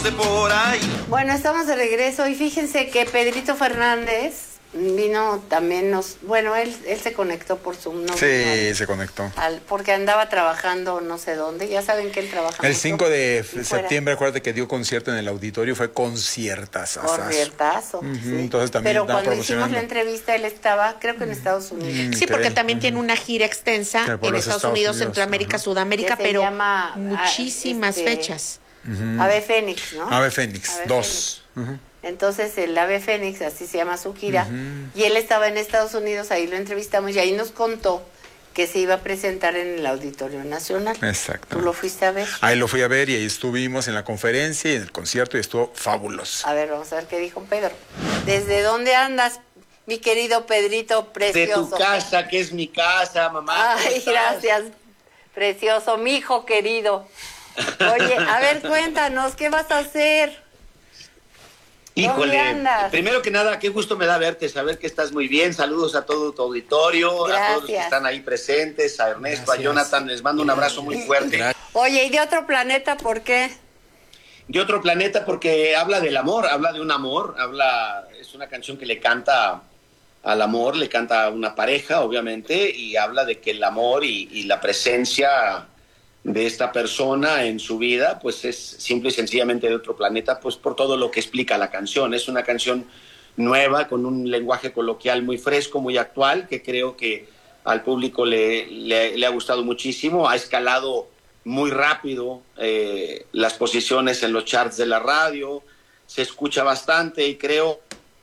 de por ahí. Bueno, estamos de regreso y fíjense que Pedrito Fernández vino también, él se conectó por Zoom, ¿no? Sí, se conectó. Porque andaba trabajando no sé dónde, ya saben que él trabaja El mucho. 5 de septiembre, acuérdate que dio concierto en el auditorio, fue conciertazo. Sí. Entonces también pero estaba cuando hicimos promocionando. la entrevista, él estaba, creo que en Estados Unidos. Sí, porque también tiene una gira extensa por en los Estados Unidos, Centroamérica, Sudamérica, Que se pero llama, muchísimas fechas. Ave Fénix, ¿no? Ave Fénix, Ave 2. Entonces el Ave Fénix, así se llama su gira, y él estaba en Estados Unidos, ahí lo entrevistamos y ahí nos contó que se iba a presentar en el Auditorio Nacional. Exacto. ¿Tú lo fuiste a ver? Ahí lo fui a ver y ahí estuvimos en la conferencia y en el concierto y estuvo fabuloso. A ver, vamos a ver qué dijo Pedro. ¿Desde dónde andas, mi querido Pedrito precioso? De tu casa, que es mi casa, mamá. Ay, gracias, precioso, mi hijo querido. Oye, a ver, cuéntanos, ¿qué vas a hacer? Híjole, ¿Dónde andas? primero que nada, qué gusto me da verte, saber que estás muy bien. Saludos a todo tu auditorio, Gracias. a todos los que están ahí presentes, a Ernesto, Gracias. a Jonathan, les mando un abrazo muy fuerte. Oye, ¿y de otro planeta por qué? De otro planeta porque habla del amor, habla de un amor, es una canción que le canta al amor, le canta a una pareja, obviamente, y habla de que el amor y la presencia de esta persona en su vida, pues es simple y sencillamente de otro planeta, pues por todo lo que explica la canción. Es una canción nueva, con un lenguaje coloquial muy fresco, muy actual, que creo que al público le ha gustado muchísimo. Ha escalado muy rápido las posiciones en los charts de la radio, se escucha bastante y creo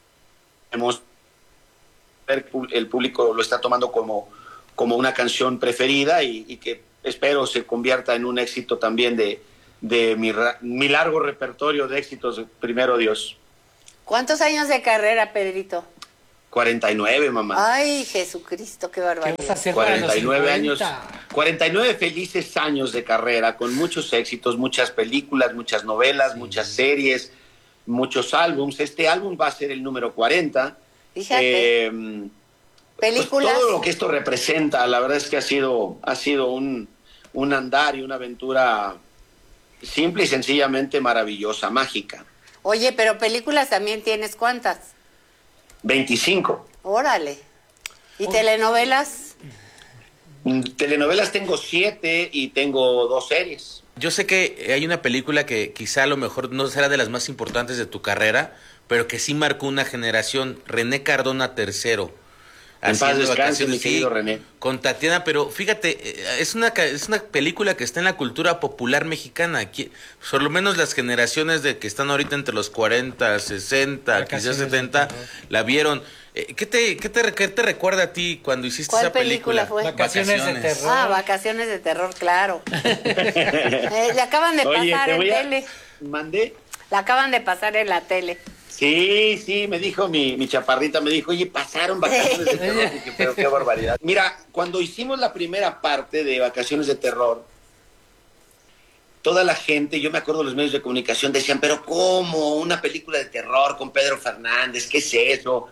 el público lo está tomando como una canción preferida y que espero se convierta en un éxito también de mi largo repertorio de éxitos, primero Dios. ¿Cuántos años de carrera, Pedrito? 49, mamá. Ay, Jesucristo, qué barbaridad. ¿Qué vas a hacer para los 49 años, 50? 49 felices años de carrera, con muchos éxitos, muchas películas, muchas novelas, muchas series, muchos álbums. Este álbum va a ser el número 40. Fíjate. Películas. Pues todo lo que esto representa, la verdad es que ha sido un andar y una aventura simple y sencillamente maravillosa, mágica. Oye, pero películas también tienes, ¿cuántas? 25. Órale. ¿Y telenovelas? Telenovelas tengo 7 y tengo 2 series. Yo sé que hay una película que quizá a lo mejor no será de las más importantes de tu carrera, pero que sí marcó una generación, René Cardona III. En paz descanse, mi querido René. Con Tatiana, pero fíjate, es una película que está en la cultura popular mexicana. Por lo menos las generaciones de que están ahorita entre los 40, 60, quizás 70, la vieron. ¿Qué te recuerda a ti cuando hiciste esa película? ¿Cuál película fue? Vacaciones de terror. Ah, Vacaciones de terror, claro. Le acaban de pasar en tele. ¿Mandé? La acaban de pasar en la tele. Sí, me dijo mi chaparrita, me dijo, oye, pasaron Vacaciones de Terror. Dije, pero qué barbaridad. Mira, cuando hicimos la primera parte de Vacaciones de Terror, toda la gente, yo me acuerdo los medios de comunicación decían, pero ¿cómo? Una película de terror con Pedro Fernández, ¿qué es eso?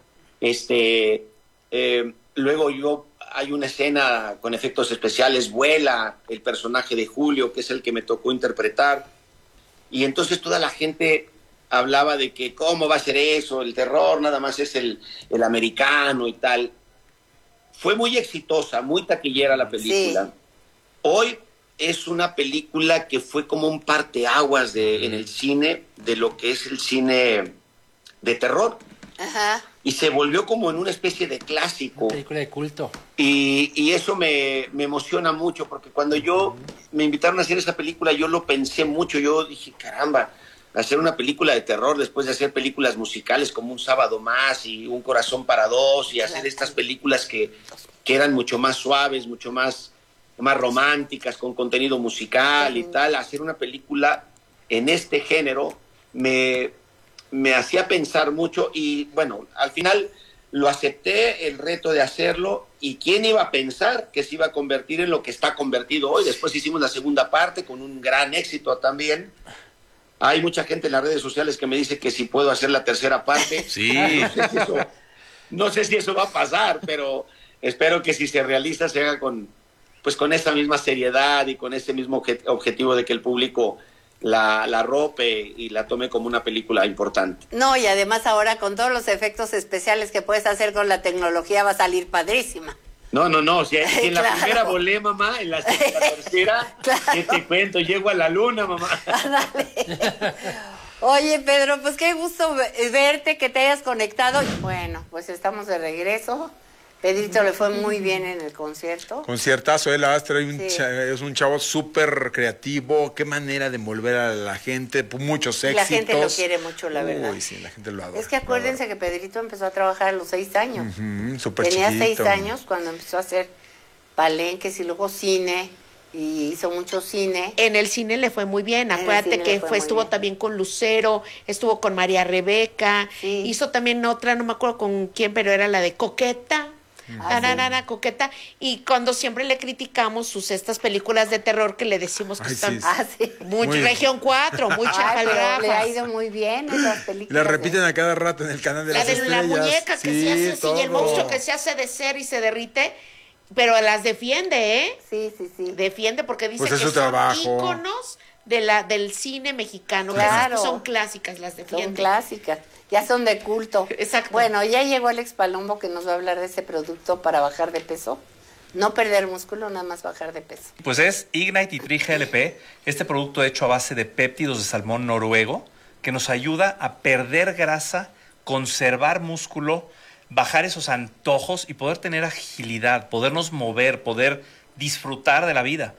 Luego hay una escena con efectos especiales, vuela el personaje de Julio, que es el que me tocó interpretar, y entonces toda la gente hablaba de que cómo va a ser eso, el terror nada más es el americano y tal. Fue muy exitosa, muy taquillera la película. Sí. Hoy es una película que fue como un parteaguas en el cine, de lo que es el cine de terror. Ajá. Y se volvió como en una especie de clásico. Una película de culto. Y eso me emociona mucho, porque cuando me invitaron a hacer esa película, yo lo pensé mucho. Yo dije, caramba, hacer una película de terror después de hacer películas musicales como Un Sábado Más y Un Corazón para Dos, y hacer estas películas que eran mucho más suaves, mucho más románticas, con contenido musical y tal. Hacer una película en este género me hacía pensar mucho, y bueno, al final lo acepté, el reto de hacerlo, y quién iba a pensar que se iba a convertir en lo que está convertido hoy. Después hicimos la segunda parte con un gran éxito también. Hay mucha gente en las redes sociales que me dice que si puedo hacer la tercera parte. Sí. No sé si eso va a pasar, pero espero que si se realiza se haga con esa misma seriedad y con ese mismo objetivo de que el público la rompe y la tome como una película importante. No, y además ahora con todos los efectos especiales que puedes hacer con la tecnología va a salir padrísima. No, si en la Claro. primera volé, mamá, en la tercera, Claro. ¿qué te cuento? Llego a la luna, mamá. Dale. Oye, Pedro, pues qué gusto verte, que te hayas conectado. Bueno, pues estamos de regreso. Pedrito le fue muy bien en el concierto. Conciertazo, la Astra Sí. es un chavo súper creativo, qué manera de envolver a la gente, muchos Y éxitos. la gente lo quiere mucho, la verdad. Uy, sí, la gente lo adora. Es que acuérdense que Pedrito empezó a trabajar a los 6 años. Súper Tenía chiquito. 6 años cuando empezó a hacer palenques y luego cine, y hizo mucho cine. En el cine le fue muy bien. En el Acuérdate cine que le fue muy estuvo bien. también con Lucero, estuvo con María Rebeca, Sí. hizo también otra, no me acuerdo con quién, pero era la de Coqueta. Coqueta. Y cuando siempre le criticamos estas películas de terror que le decimos que Ay, están sí. Ah, sí. Muy- Región 4, muy Ay, pero le ha chafalrafas. ido muy bien esas películas. La repiten a cada rato en el canal de La las de la estrellas. muñeca que Sí, se hace así y el todo. monstruo que se hace de ser y se derrite, pero las defiende, ¿eh? Sí, sí, sí. Defiende porque dice Pues que es su son trabajo. íconos del cine mexicano. que Claro. son clásicas, las Son defiende. clásicas, ya son de culto. Exacto. Bueno, ya llegó Alex Palombo que nos va a hablar de ese producto para bajar de peso. No perder músculo, nada más bajar de peso. Pues es Ignite y Tri-GLP, este producto hecho a base de péptidos de salmón noruego que nos ayuda a perder grasa, conservar músculo, bajar esos antojos y poder tener agilidad, podernos mover, poder disfrutar de la vida.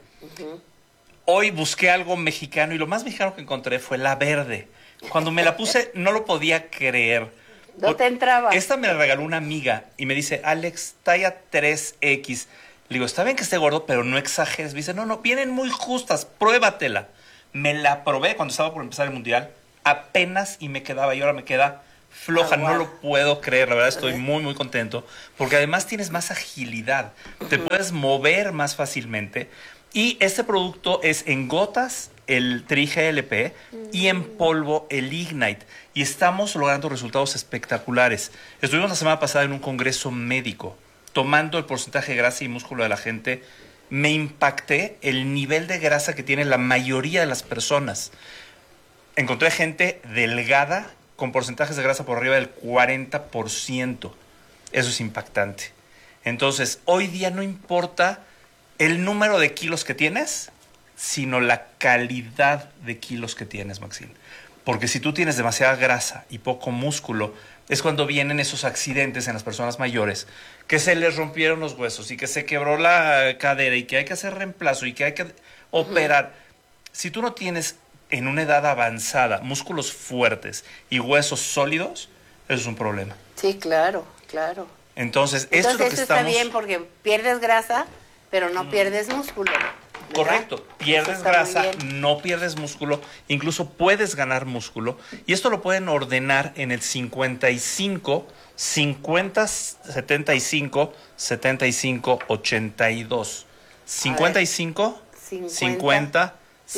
Hoy busqué algo mexicano y lo más mexicano que encontré fue la verde. Cuando me la puse no lo podía creer. No te entraba. Esta me la regaló una amiga y me dice, Alex, talla 3X. Le digo, está bien que esté gordo, pero no exageres. Me dice, no, vienen muy justas, pruébatela. Me la probé cuando estaba por empezar el mundial, apenas y me quedaba, y ahora me queda floja, Agua. no lo puedo creer, la verdad estoy muy, muy contento, porque además tienes más agilidad, te puedes mover más fácilmente, y este producto es en gotas el Tri-GLP y en polvo el Ignite, y estamos logrando resultados espectaculares. Estuvimos la semana pasada en un congreso médico, tomando el porcentaje de grasa y músculo de la gente. Me impacté el nivel de grasa que tiene la mayoría de las personas. Encontré gente delgada con porcentajes de grasa por arriba del 40%. Eso es impactante. Entonces, hoy día no importa el número de kilos que tienes, sino la calidad de kilos que tienes, Maxine. Porque si tú tienes demasiada grasa y poco músculo, es cuando vienen esos accidentes en las personas mayores, que se les rompieron los huesos y que se quebró la cadera y que hay que hacer reemplazo y que hay que operar. Si tú no tienes en una edad avanzada músculos fuertes y huesos sólidos, eso es un problema. Sí, claro, claro. Entonces, esto es Entonces lo que eso estamos... está bien porque pierdes grasa, pero no pierdes músculo. ¿verdad? Correcto, pierdes Eso está muy grasa, bien. no pierdes músculo, incluso puedes ganar músculo, y esto lo pueden ordenar en el 55 50 75 75 82. 55 50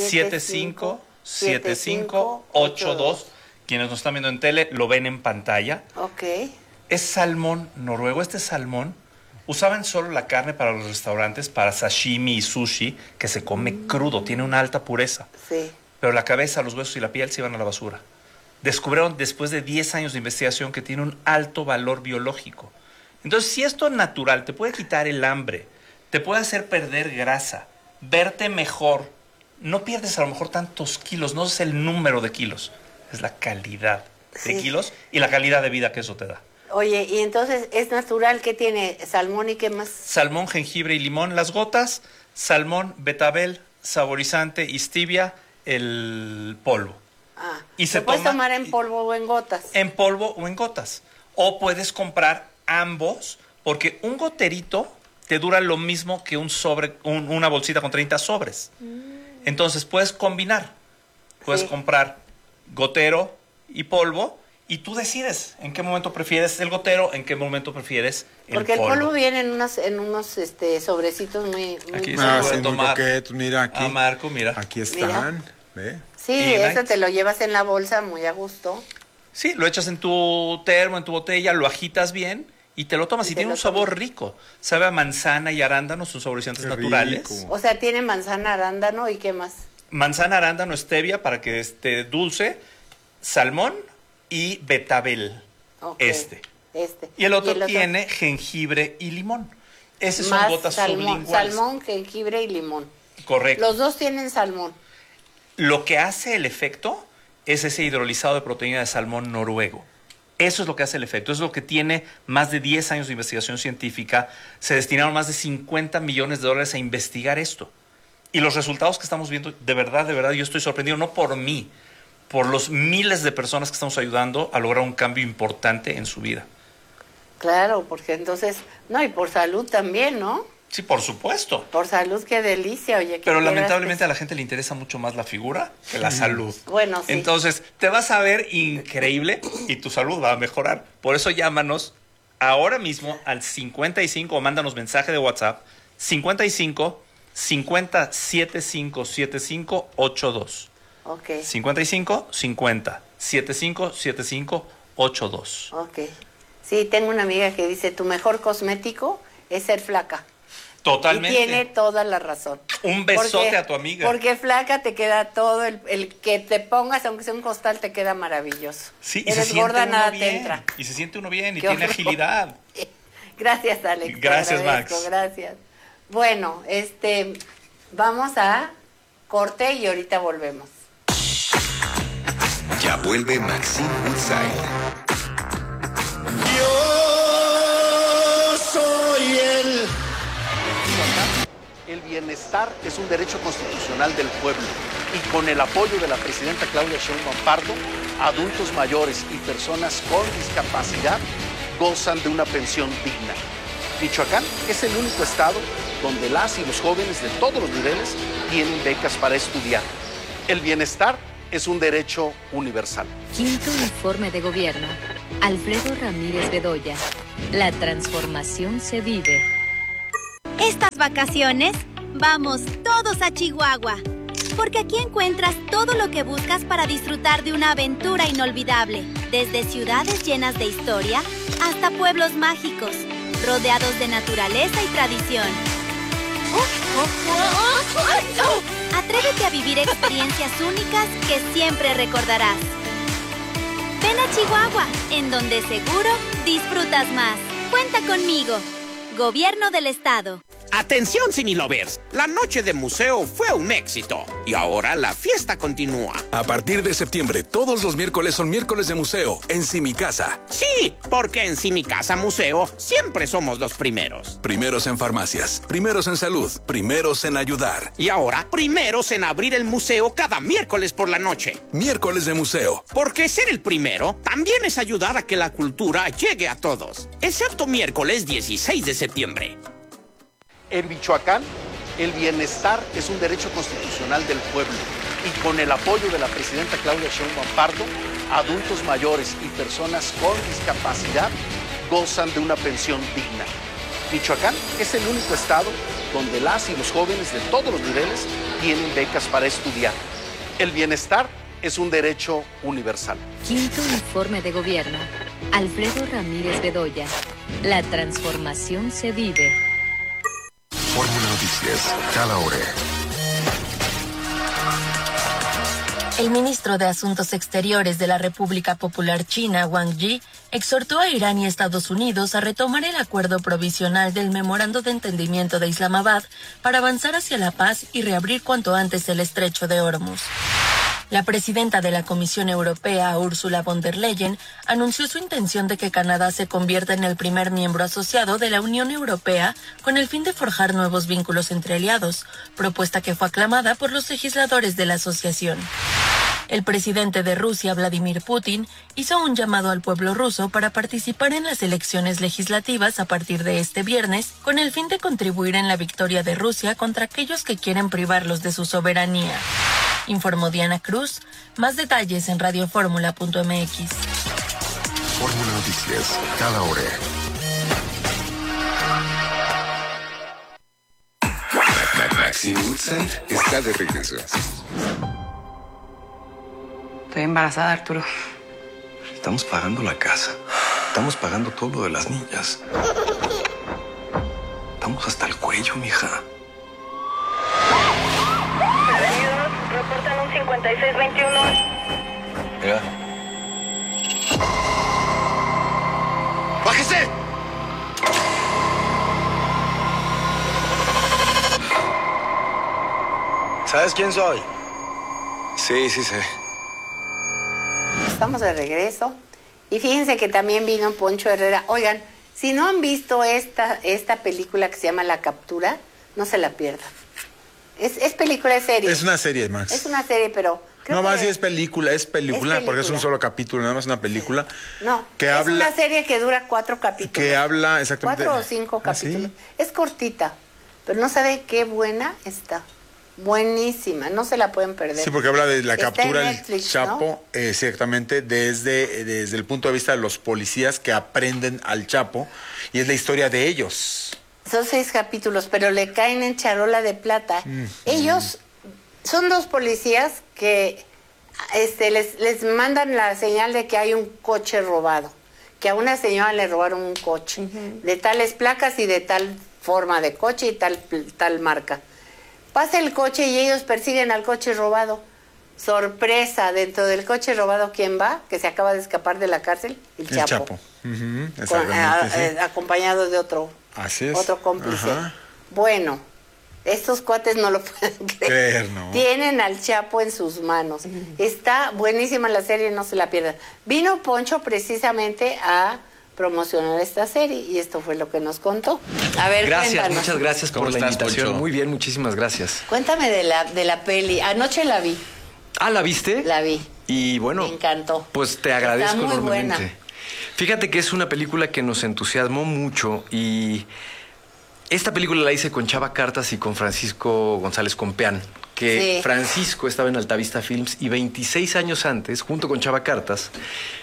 75 75 82. Quienes nos están viendo en tele lo ven en pantalla. Ok. Es salmón noruego. Este salmón usaban solo la carne para los restaurantes, para sashimi y sushi, que se come crudo, tiene una alta pureza. Sí. Pero la cabeza, los huesos y la piel se iban a la basura. Descubrieron después de 10 años de investigación que tiene un alto valor biológico. Entonces, si esto natural te puede quitar el hambre, te puede hacer perder grasa, verte mejor, no pierdes a lo mejor tantos kilos, no es el número de kilos, es la calidad de Sí. kilos y la calidad de vida que eso te da. Oye, y entonces es natural que tiene salmón y qué más. Salmón, jengibre y limón, las gotas, salmón, betabel, saborizante y stevia, el polvo. Ah, Y se ¿lo puedes toma- tomar en polvo o en gotas? En polvo o en gotas. O puedes comprar ambos, porque un goterito te dura lo mismo que un sobre, una bolsita con 30 sobres. Entonces puedes combinar. Puedes Sí. comprar gotero y polvo y tú decides en qué momento prefieres el gotero, en qué momento prefieres el Porque el polvo. polvo viene en unos sobrecitos muy Aquí muy se Ah, puede sí, muy tomar. coquetos, mira aquí. Ah, Marco, mira. Aquí están, ¿ve? Sí, Ignite. eso te lo llevas en la bolsa muy a gusto. Sí, lo echas en tu termo, en tu botella, lo agitas bien y te lo tomas. Y Y te tiene lo un sabor tomas. rico. Sabe a manzana y arándano, son saborizantes Qué naturales. rico. O sea, tiene manzana, arándano y qué más. manzana, arándano, stevia para que esté dulce, salmón y betabel. Okay. Y el otro tiene jengibre y limón. Esas son más gotas salmón, sublinguales. salmón, jengibre y limón. Correcto. Los dos tienen salmón. Lo que hace el efecto es ese hidrolizado de proteína de salmón noruego. Eso es lo que hace el efecto. Eso es lo que tiene más de 10 años de investigación científica. Se destinaron más de $50 millones a investigar esto. Y los resultados que estamos viendo, de verdad, yo estoy sorprendido, no por mí, por los miles de personas que estamos ayudando a lograr un cambio importante en su vida. Claro, porque entonces, no, y por salud también, ¿no? Sí, por supuesto. Por salud, qué delicia, oye. Pero lamentablemente a la gente le interesa mucho más la figura que la salud. Bueno, sí. Entonces, te vas a ver increíble y tu salud va a mejorar. Por eso llámanos ahora mismo al 55 o mándanos mensaje de WhatsApp 55 50 75 75 82. Ok. 55 50 75 75 82. Ok. Sí, tengo una amiga que dice, tu mejor cosmético es ser flaca. Totalmente. Y tiene toda la razón. Un besote a tu amiga. Porque flaca te queda todo, el que te pongas, aunque sea un costal, te queda maravilloso. Sí, y eres se siente gorda, uno nada bien. te entra. Y se siente uno bien y Qué tiene horror. agilidad. Gracias, Alex. te Gracias, agradezco, Max. Gracias. Bueno, vamos a corte y ahorita volvemos. Ya vuelve Maxine Woodside. Yo soy el bienestar es un derecho constitucional del pueblo y con el apoyo de la presidenta Claudia Sheinbaum Pardo, adultos mayores y personas con discapacidad gozan de una pensión digna. Michoacán es el único estado donde las y los jóvenes de todos los niveles tienen becas para estudiar. El bienestar es un derecho universal. Quinto informe de gobierno. Alfredo Ramírez Bedoya. La transformación se vive. Estas vacaciones, vamos todos a Chihuahua, porque aquí encuentras todo lo que buscas para disfrutar de una aventura inolvidable, desde ciudades llenas de historia hasta pueblos mágicos, rodeados de naturaleza y tradición. Atrévete a vivir experiencias únicas que siempre recordarás. Ven a Chihuahua, en donde seguro disfrutas más. Cuenta conmigo. Gobierno del Estado. Atención, Cinelovers. La noche de museo fue un éxito y ahora la fiesta continúa. A partir de septiembre, todos los miércoles son miércoles de museo en Simicasa. Sí, porque en Simicasa Museo siempre somos los primeros. Primeros en farmacias, primeros en salud, primeros en ayudar. Y ahora, primeros en abrir el museo cada miércoles por la noche. Miércoles de museo. Porque ser el primero también es ayudar a que la cultura llegue a todos. Excepto miércoles 16 de septiembre. En Michoacán, el bienestar es un derecho constitucional del pueblo y con el apoyo de la presidenta Claudia Sheinbaum Pardo, adultos mayores y personas con discapacidad gozan de una pensión digna. Michoacán es el único estado donde las y los jóvenes de todos los niveles tienen becas para estudiar. El bienestar es un derecho universal. Quinto informe de gobierno. Alfredo Ramírez Bedoya. La transformación se vive. Fórmula Noticias, cada hora. El ministro de Asuntos Exteriores de la República Popular China, Wang Yi, exhortó a Irán y Estados Unidos a retomar el acuerdo provisional del Memorando de Entendimiento de Islamabad para avanzar hacia la paz y reabrir cuanto antes el Estrecho de Hormuz. La presidenta de la Comisión Europea, Ursula von der Leyen, anunció su intención de que Canadá se convierta en el primer miembro asociado de la Unión Europea con el fin de forjar nuevos vínculos entre aliados, propuesta que fue aclamada por los legisladores de la asociación. El presidente de Rusia, Vladimir Putin, hizo un llamado al pueblo ruso para participar en las elecciones legislativas a partir de este viernes, con el fin de contribuir en la victoria de Rusia contra aquellos que quieren privarlos de su soberanía. Informó Diana Cruz. Más detalles en radioformula.mx. Fórmula Noticias, cada hora. Maxine Woodside está de regreso. Estoy embarazada, Arturo. Estamos pagando la casa. Estamos pagando todo lo de las niñas. Estamos hasta el cuello, mija. 3621. Mira. ¡Bájese! ¿Sabes quién soy? Sí, sí sé. Estamos de regreso. Y fíjense que también vino Poncho Herrera. Oigan, si no han visto esta película que se llama La Captura, no se la pierdan. Es película, es serie. Es una serie, Max. Es una serie, pero... No más si es película porque es un solo capítulo, nada más una película. No, que es habla, una serie que dura 4 capítulos. Que habla exactamente... 4 o 5 capítulos. ¿Ah, sí? Es cortita, pero no sabe qué buena está. Buenísima, no se la pueden perder. Sí, porque habla de la Está captura en del Netflix, Chapo, ¿no? exactamente, desde el punto de vista de los policías que aprenden al Chapo, y es la historia de ellos. Son 6 capítulos, pero le caen en charola de plata. Ellos son 2 policías que les mandan la señal de que hay un coche robado, que a una señora le robaron un coche, de tales placas y de tal forma de coche y tal marca. Pasa el coche y ellos persiguen al coche robado. Sorpresa, dentro del coche robado, ¿quién va? Que se acaba de escapar de la cárcel, el Chapo. Acompañado de otro cómplice. Ajá. Bueno, estos cuates no lo pueden creer. ¿No? Tienen al Chapo en sus manos. Está buenísima la serie, no se la pierdan. Vino Poncho precisamente a promocionar esta serie y esto fue lo que nos contó. A ver, gracias, cuéntanos. muchas gracias por la invitación. Poncho? Muy bien, muchísimas gracias. Cuéntame de la peli. Anoche la vi. Ah, ¿la viste? La vi. Y bueno, me encantó. Pues te agradezco Está muy enormemente. buena. Fíjate que es una película que nos entusiasmó mucho y esta película la hice con Chava Cartas y con Francisco González Compeán, que Sí. Francisco estaba en Altavista Films y 26 años antes, junto con Chava Cartas,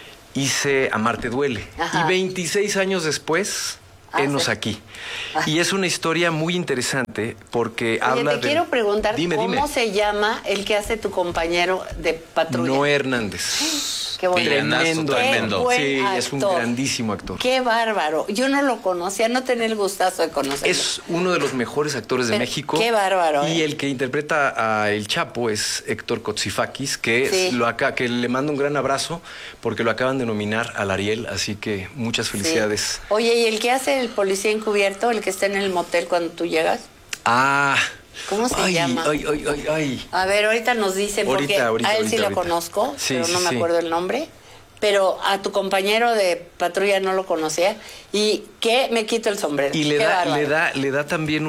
hice Amarte Duele. Ajá. Y 26 años después, Henos sí. aquí. Y es una historia muy interesante porque Oye, habla te quiero preguntar cómo dime. se llama el que hace tu compañero de patrulla. Noé Hernández. Qué bueno. Tremendo. Qué buen Sí, es un actor. grandísimo actor. Qué bárbaro. Yo no lo conocía, no tenía el gustazo de conocerlo. Es uno de los mejores actores de Pero México. qué bárbaro, Y el que interpreta a El Chapo es Héctor Kotsifakis, que, Sí. que le mando un gran abrazo porque lo acaban de nominar al Ariel, así que muchas felicidades. Oye, ¿y el que hace el policía encubierto, el que está en el motel cuando tú llegas? Ah. ¿Cómo se llama? Ay. A ver, ahorita nos dicen, porque a él sí lo conozco, Sí, pero sí, no me sí. acuerdo el nombre. Pero a tu compañero de patrulla no lo conocía. Y que me quito el sombrero. Y le Qué da, bárbaro. le da también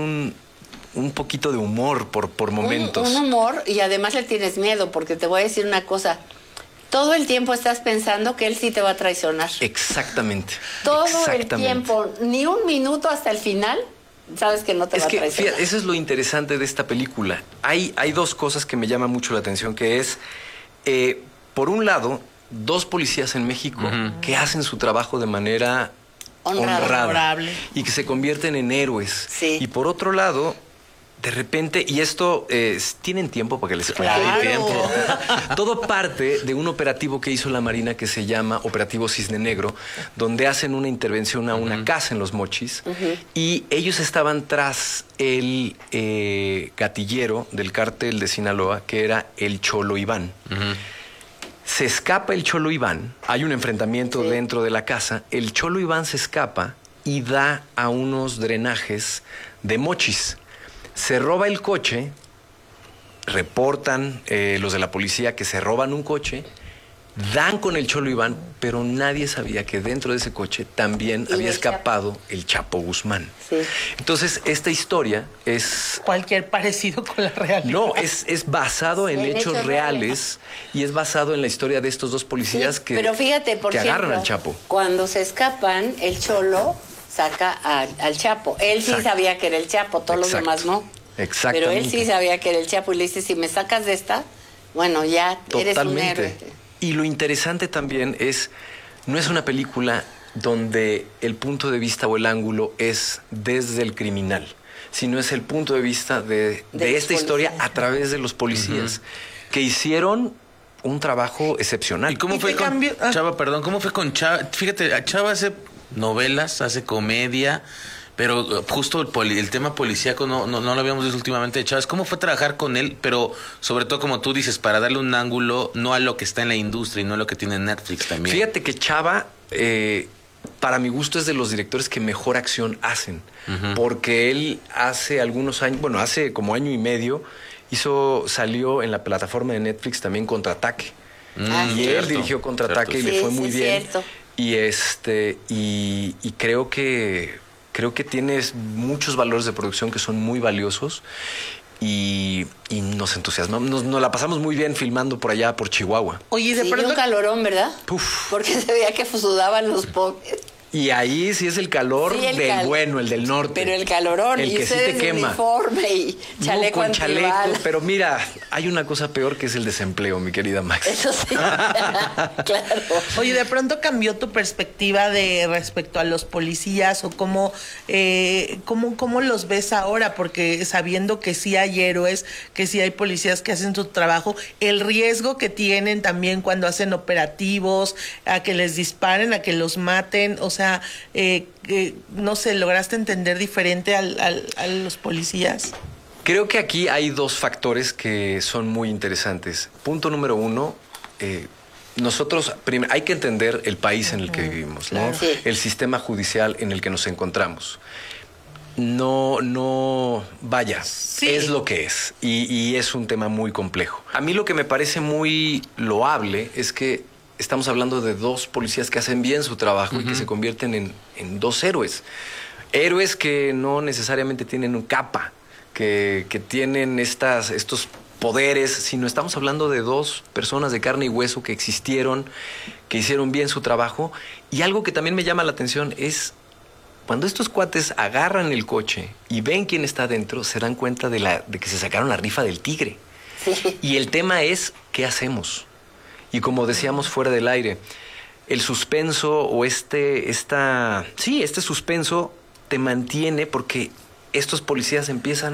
un poquito de humor por momentos. Un humor, y además le tienes miedo, porque te voy a decir una cosa. Todo el tiempo estás pensando que él sí te va a traicionar. Exactamente. Todo el Exactamente. tiempo, ni un minuto hasta el final, sabes que no te va a traicionar. Fíjate, eso es lo interesante de esta película. Hay 2 cosas que me llaman mucho la atención, que es, por un lado, 2 policías en México que hacen su trabajo de manera honrada Honorable. y que se convierten en héroes. Sí. Y por otro lado, de repente, y esto, ¿tienen tiempo para que les explique? Claro. Tiempo. Todo parte de un operativo que hizo la Marina que se llama Operativo Cisne Negro, donde hacen una intervención a una casa en Los Mochis y ellos estaban tras el gatillero del cártel de Sinaloa, que era el Cholo Iván. Se escapa el Cholo Iván, hay un enfrentamiento dentro de la casa, el Cholo Iván se escapa y da a unos drenajes de Mochis. Se roba el coche, reportan los de la policía que se roban un coche, dan con el Cholo Iván, pero nadie sabía que dentro de ese coche también había escapado el Chapo Guzmán. Sí. Entonces, esta historia es... Cualquier parecido con la realidad. No, es basado en En hechos hechos reales y es basado en la historia de estos 2 policías Sí, que, pero fíjate, por que agarran ejemplo, al Chapo. Cuando se escapan, el Cholo saca al Chapo. Él sí Exacto. sabía que era el Chapo, todos los Exacto. demás no. Exactamente. Pero él sí sabía que era el Chapo y le dice, si me sacas de esta, bueno, ya eres un héroe. Y lo interesante también es, no es una película donde el punto de vista o el ángulo es desde el criminal, sino es el punto de vista de esta historia a través de los policías que hicieron un trabajo excepcional. ¿Y cómo fue con Chava? Perdón, ¿cómo fue con Chava? Fíjate, Chava hace novelas, hace comedia, Pero justo el tema policíaco no lo habíamos visto últimamente. Chávez, ¿cómo fue trabajar con él? Pero sobre todo, como tú dices, para darle un ángulo no a lo que está en la industria y no a lo que tiene Netflix también. Fíjate que Chava, para mi gusto, es de los directores que mejor acción hacen. Porque él hace algunos años, bueno, hace como año y medio, salió en la plataforma de Netflix también Contraataque. Y él dirigió Contraataque y le fue muy bien. Cierto. Y creo que tienes muchos valores de producción que son muy valiosos y nos entusiasmamos, nos la pasamos muy bien filmando por allá, por Chihuahua. Oye, de pronto un calorón, ¿verdad? Uf. Porque se veía que sudaban los pobres. Y ahí sí es el calor bueno, el del norte. Pero el calorón, el que sí te quema. Uniforme y chaleco chaleco, pero mira, hay una cosa peor que es el desempleo, mi querida Max. Eso sí, claro. Oye, ¿de pronto cambió tu perspectiva respecto a los policías o cómo los ves ahora? Porque sabiendo que sí hay héroes, que sí hay policías que hacen su trabajo, el riesgo que tienen también cuando hacen operativos, a que les disparen, a que los maten, o sea, no sé, ¿lograste entender diferente a los policías? Creo que aquí hay dos factores que son muy interesantes. Punto número uno, nosotros hay que entender el país en el que vivimos, ¿no? Sí. El sistema judicial en el que nos encontramos. Vaya, sí. Es lo que es y es un tema muy complejo. A mí lo que me parece muy loable es que estamos hablando de dos policías que hacen bien su trabajo y que se convierten en dos héroes. Héroes que no necesariamente tienen un capa, que tienen estos poderes, sino estamos hablando de dos personas de carne y hueso que existieron, que hicieron bien su trabajo. Y algo que también me llama la atención es cuando estos cuates agarran el coche y ven quién está dentro, se dan cuenta de que se sacaron la rifa del tigre. Sí. Y el tema es, ¿qué hacemos? Y como decíamos fuera del aire, el suspenso o este suspenso te mantiene porque estos policías empiezan